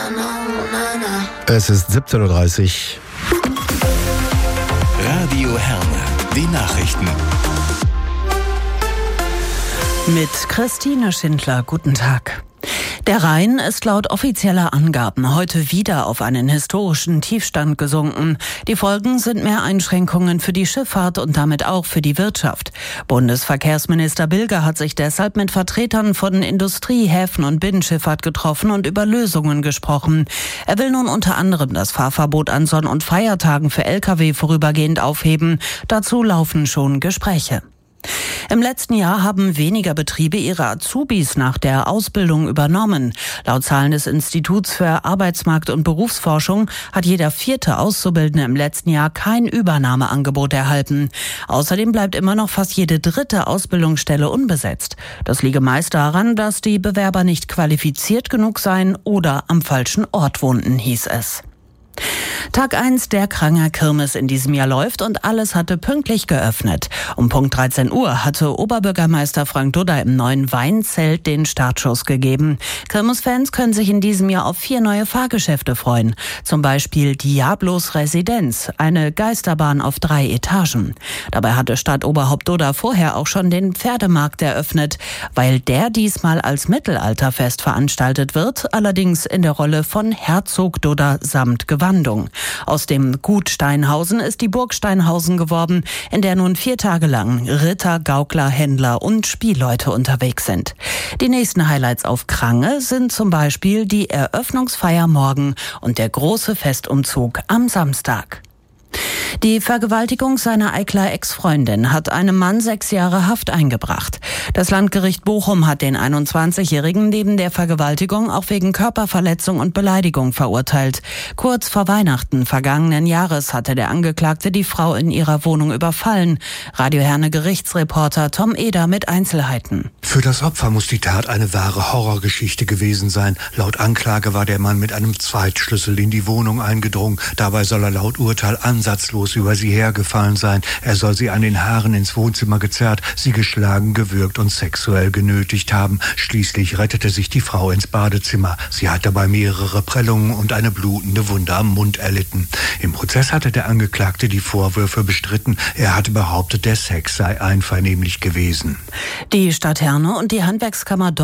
Es ist 17:30 Uhr. Radio Herne, die Nachrichten. Mit Christine Schindler, guten Tag. Der Rhein ist laut offizieller Angaben heute wieder auf einen historischen Tiefstand gesunken. Die Folgen sind mehr Einschränkungen für die Schifffahrt und damit auch für die Wirtschaft. Bundesverkehrsminister Bilger hat sich deshalb mit Vertretern von Industrie, Häfen und Binnenschifffahrt getroffen und über Lösungen gesprochen. Er will nun unter anderem das Fahrverbot an Sonn- und Feiertagen für Lkw vorübergehend aufheben. Dazu laufen schon Gespräche. Im letzten Jahr haben weniger Betriebe ihre Azubis nach der Ausbildung übernommen. Laut Zahlen des Instituts für Arbeitsmarkt- und Berufsforschung hat jeder 4. Auszubildende im letzten Jahr kein Übernahmeangebot erhalten. Außerdem bleibt immer noch fast jede 3. Ausbildungsstelle unbesetzt. Das liege meist daran, dass die Bewerber nicht qualifiziert genug seien oder am falschen Ort wohnten, hieß es. Tag 1 der Kranger Kirmes in diesem Jahr läuft und alles hatte pünktlich geöffnet. Um Punkt 13 Uhr hatte Oberbürgermeister Frank Dudda im neuen Weinzelt den Startschuss gegeben. Kirmesfans können sich in diesem Jahr auf 4 neue Fahrgeschäfte freuen. Zum Beispiel Diablos Residenz, eine Geisterbahn auf 3 Etagen. Dabei hatte Stadtoberhaupt Dudda vorher auch schon den Pferdemarkt eröffnet, weil der diesmal als Mittelalterfest veranstaltet wird, allerdings in der Rolle von Herzog Dudda samt Gewandung. Aus dem Gut Steinhausen ist die Burg Steinhausen geworden, in der nun 4 Tage lang Ritter, Gaukler, Händler und Spielleute unterwegs sind. Die nächsten Highlights auf Krange sind zum Beispiel die Eröffnungsfeier morgen und der große Festumzug am Samstag. Die Vergewaltigung seiner Eikler Ex-Freundin hat einem Mann 6 Jahre Haft eingebracht. Das Landgericht Bochum hat den 21-Jährigen neben der Vergewaltigung auch wegen Körperverletzung und Beleidigung verurteilt. Kurz vor Weihnachten vergangenen Jahres hatte der Angeklagte die Frau in ihrer Wohnung überfallen. Radio Herne Gerichtsreporter Tom Eder mit Einzelheiten. Für das Opfer muss die Tat eine wahre Horrorgeschichte gewesen sein. Laut Anklage war der Mann mit einem Zweitschlüssel in die Wohnung eingedrungen. Dabei soll er laut Urteil ansatzlos über sie hergefallen sein. Er soll sie an den Haaren ins Wohnzimmer gezerrt, sie geschlagen, gewürgt und sexuell genötigt haben. Schließlich rettete sich die Frau ins Badezimmer. Sie hat dabei mehrere Prellungen und eine blutende Wunde am Mund erlitten. Im Prozess hatte der Angeklagte die Vorwürfe bestritten. Er hatte behauptet, der Sex sei einvernehmlich gewesen. Die Stadt Herne und die Handwerkskammer